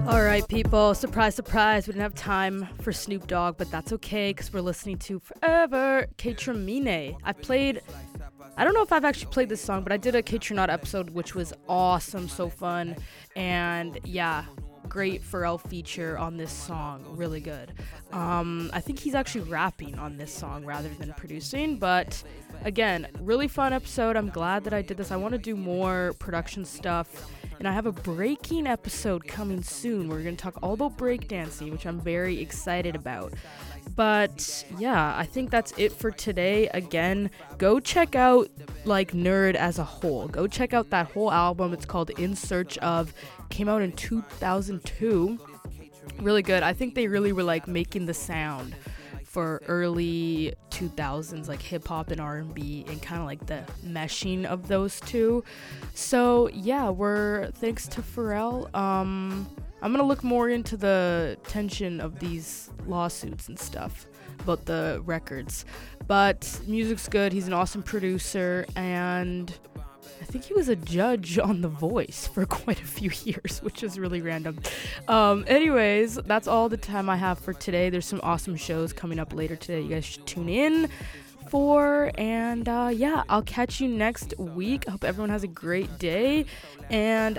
All right, people. Surprise, surprise. We didn't have time for Snoop Dogg, but that's okay because we're listening to Forever K-Tramine. I don't know if I've actually played this song, but I did a K-Tronaut episode, which was awesome, so fun. And yeah, great Pharrell feature on this song. Really good. I think he's actually rapping on this song rather than producing, but again, really fun episode. I'm glad that I did this. I want to do more production stuff. And I have a breaking episode coming soon. We're going to talk all about breakdancing, which I'm very excited about. But yeah, I think that's it for today. Again, go check out like Nerd as a whole. Go check out that whole album. It's called In Search Of. Came out in 2002. Really good. I think they really were like making the sound for early 2000s, like hip-hop and R&B, and kind of like the meshing of those two. So yeah, thanks to Pharrell. I'm gonna look more into the tension of these lawsuits and stuff about the records, but music's good. He's an awesome producer, and I think he was a judge on The Voice for quite a few years, which is really random. Anyways, that's all the time I have for today. There's some awesome shows coming up later today. You guys should tune in for. And yeah, I'll catch you next week. I hope everyone has a great day. And